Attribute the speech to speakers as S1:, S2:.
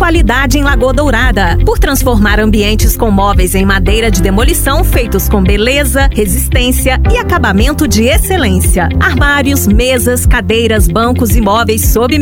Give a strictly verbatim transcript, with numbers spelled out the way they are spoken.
S1: qualidade em Lagoa Dourada, por transformar ambientes com móveis em madeira de demolição feitos com beleza, resistência e acabamento de excelência. Armários, mesas, cadeiras, bancos e móveis sob